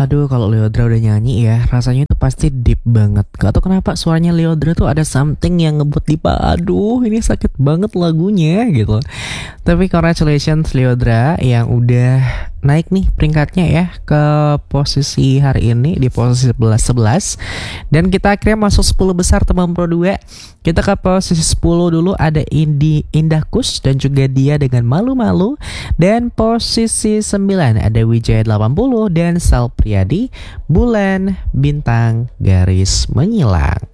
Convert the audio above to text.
Aduh, kalau Lyodra udah nyanyi ya, rasanya itu pasti deep banget. Gak tau kenapa suaranya Lyodra tuh ada something yang ngebut di aduh, ini sakit banget lagunya gitu. Tapi congratulations Lyodra yang udah naik nih peringkatnya ya ke posisi hari ini di posisi 11. Dan kita akhirnya masuk 10 besar teman Pro 2. Kita ke posisi 10 dulu, ada Indah Kus dan juga dia dengan Malu-Malu. Dan posisi 9 ada Wijaya 80 dan Sal Priadi, Bulan Bintang Garis Menyilang.